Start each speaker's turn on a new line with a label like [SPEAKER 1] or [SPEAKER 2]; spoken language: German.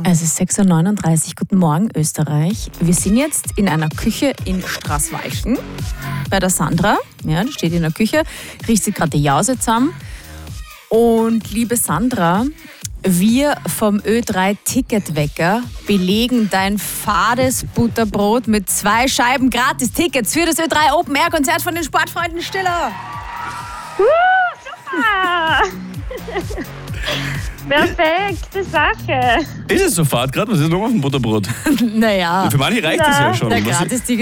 [SPEAKER 1] Es ist 6.39 Uhr. Guten Morgen, Österreich. Wir sind jetzt in einer Küche in Straßwalchen bei der Sandra. Ja, die steht in der Küche, riecht sich gerade die Jause zusammen. Und liebe Sandra, wir vom Ö3-Ticketwecker belegen dein fades Butterbrot mit 2 Scheiben Gratis-Tickets für das Ö3 Open-Air-Konzert von den Sportfreunden Stiller.
[SPEAKER 2] Super! Perfekte Sache.
[SPEAKER 3] Ist es so fad gerade? Was ist noch auf dem Butterbrot?
[SPEAKER 1] Naja,
[SPEAKER 3] Für manche reicht das ja schon.
[SPEAKER 1] der
[SPEAKER 3] Was-
[SPEAKER 1] Gratis-Ticket